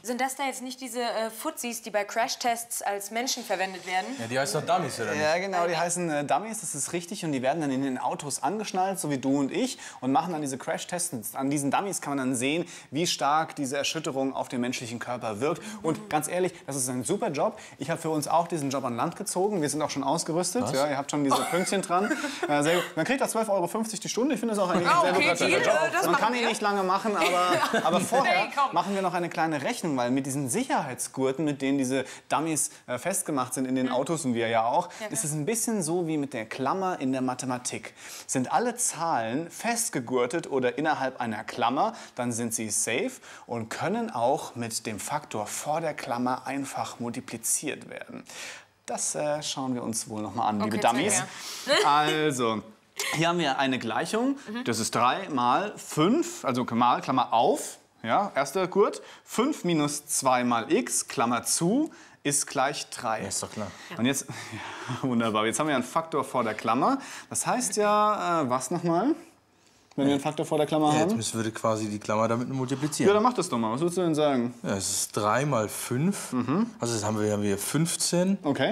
Sind das da jetzt nicht diese Fuzis, die bei Crashtests als Menschen verwendet werden? Ja, die heißen doch Dummies, oder nicht? Ja, genau, die heißen Dummies, das ist richtig. Und die werden dann in den Autos angeschnallt, so wie du und ich, und machen dann diese Crashtests. An diesen Dummies kann man dann sehen, wie stark diese Erschütterung auf den menschlichen Körper wirkt. Und ganz ehrlich, das ist ein super Job. Ich habe für uns auch diesen Job an Land gezogen. Wir sind auch schon ausgerüstet. Was? Ja, ihr habt schon diese Pünktchen dran. Sehr gut. Man kriegt da 12,50 € die Stunde. Ich finde das auch eigentlich ein sehr lukrativer Job. Man kann ihn nicht lange machen, aber vorher machen wir noch eine kleine Rechnung, weil mit diesen Sicherheitsgurten, mit denen diese Dummies festgemacht sind in den Autos und wir ja auch, ist es ein bisschen so wie mit der Klammer in der Mathematik. Sind alle Zahlen festgegurtet oder innerhalb einer Klammer, dann sind sie safe und können auch mit dem Faktor vor der Klammer einfach multipliziert werden. Das schauen wir uns wohl noch mal an, liebe Dummies. Also, hier haben wir eine Gleichung. Das ist 3 mal 5, also mal, Klammer auf, ja, erster Gurt. 5 minus 2 mal x, Klammer zu, ist gleich 3. Ja, ist doch klar. Und jetzt, ja, wunderbar, jetzt haben wir einen Faktor vor der Klammer. Das heißt ja, was nochmal, wenn wir einen Faktor vor der Klammer haben? Jetzt müssen wir quasi die Klammer damit multiplizieren. Ja, dann mach das doch mal. Was würdest du denn sagen? Ja, es ist 3 mal 5. Also das haben wir 15. Okay.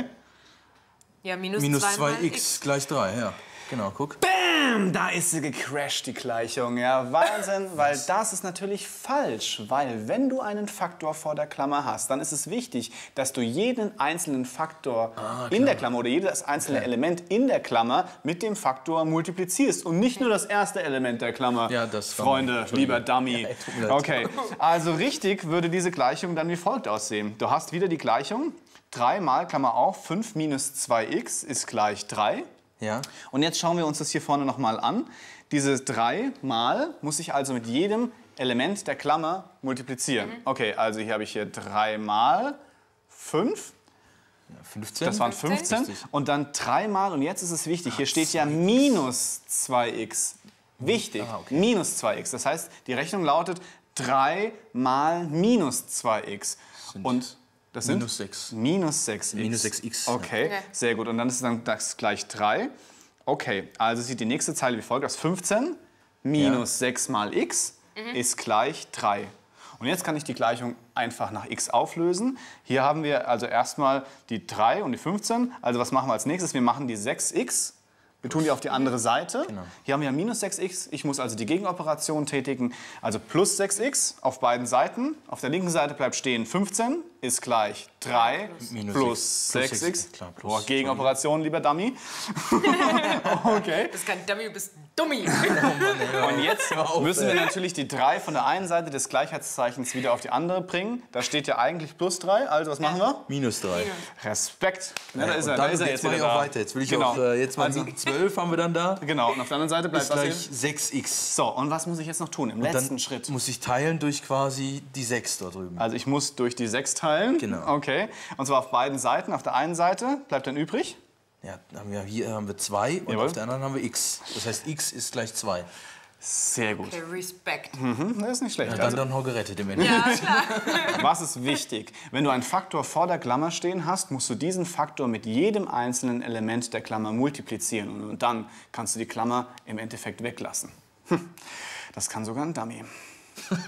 Ja, minus 2x gleich 3, ja. Genau, guck. Bam! Da ist sie gecrashed, die Gleichung. Ja, Wahnsinn, weil das ist natürlich falsch. Weil wenn du einen Faktor vor der Klammer hast, dann ist es wichtig, dass du jeden einzelnen Faktor in der Klammer oder jedes einzelne Element in der Klammer mit dem Faktor multiplizierst. Und nicht nur das erste Element der Klammer. Ja, das Freunde, lieber Dummy. Ja, tut mir leid. Okay, also richtig würde diese Gleichung dann wie folgt aussehen. Du hast wieder die Gleichung. 3 mal, Klammer auf, 5 minus 2x ist gleich 3. Ja. Und jetzt schauen wir uns das hier vorne noch mal an. Dieses 3 mal muss ich also mit jedem Element der Klammer multiplizieren. Okay, also hier habe ich hier 3 mal 5. Ja, 15. Das waren 15. Richtig. Und dann 3 mal, und jetzt ist es wichtig, hier steht ja minus 2x. Wichtig, minus 2x. Das heißt, die Rechnung lautet 3 mal minus 2x. Und das sind minus 6. Minus 6x. Minus 6x. Okay, sehr gut. Und dann ist dann das gleich 3. Okay, also sieht die nächste Zeile wie folgt aus. 15 minus 6 mal x ist gleich 3. Und jetzt kann ich die Gleichung einfach nach x auflösen. Hier haben wir also erstmal die 3 und die 15. Also was machen wir als nächstes? Wir machen die 6x. Wir tun die auf die andere Seite. Genau. Hier haben wir minus 6x. Ich muss also die Gegenoperation tätigen. Also plus 6x auf beiden Seiten. Auf der linken Seite bleibt stehen 15 ist gleich 3 plus 6x. Klar, plus. Boah, Gegenoperation, lieber Dummy. Okay. Das ist kein Dummy, du bist Dummy. Und jetzt müssen wir natürlich die 3 von der einen Seite des Gleichheitszeichens wieder auf die andere bringen. Da steht ja eigentlich plus 3. Also was machen wir? Minus 3. Respekt. Ja, da ist er, Dann, da ist er jetzt jetzt mache wieder ich auch da. weiter. Jetzt will ich Genau. auch, jetzt mal Also- 12 haben wir dann da. Genau, und auf der anderen Seite bleibt Ist was gleich hier? 6x. So, und was muss ich jetzt noch tun im letzten Dann Schritt? muss ich teilen durch quasi die 6 da drüben. Also ich muss durch die 6 teilen. Genau. Okay. Und zwar auf beiden Seiten. Auf der einen Seite bleibt dann übrig. Ja, hier haben wir 2 und Jawohl. auf der anderen haben wir x. Das heißt, x ist gleich 2. Sehr gut. Okay, Respekt. Das ist nicht schlecht. Ja, Also, dann noch gerettet im Endeffekt. Ja, klar. was ist wichtig? Wenn du einen Faktor vor der Klammer stehen hast, musst du diesen Faktor mit jedem einzelnen Element der Klammer multiplizieren. Und dann kannst du die Klammer im Endeffekt weglassen. Das kann sogar ein Dummy.